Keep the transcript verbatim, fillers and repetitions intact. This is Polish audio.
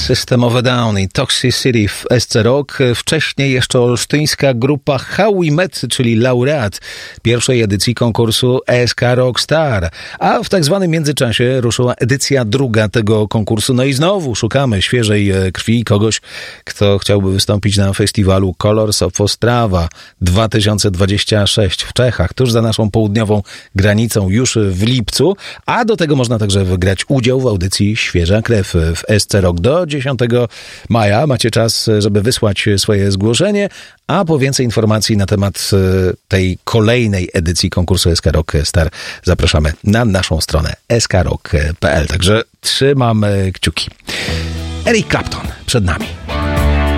System of a Down i Toxicity w S C Rock. Wcześniej jeszcze olsztyńska grupa How We Met, czyli laureat pierwszej edycji konkursu S K Rock Star. A w tak zwanym międzyczasie ruszyła edycja druga tego konkursu. No i znowu szukamy świeżej krwi, kogoś, kto chciałby wystąpić na festiwalu Colors of Ostrava dwa tysiące dwudziesty szósty w Czechach, tuż za naszą południową granicą już w lipcu. A do tego można także wygrać udział w audycji Świeża Krew w S C Rock do dziesiątego maja. Macie czas, żeby wysłać swoje zgłoszenie, a po więcej informacji na temat tej kolejnej edycji konkursu S K Rock Star zapraszamy na naszą stronę s k rock kropka p l. Także trzymamy kciuki. Eric Clapton przed nami.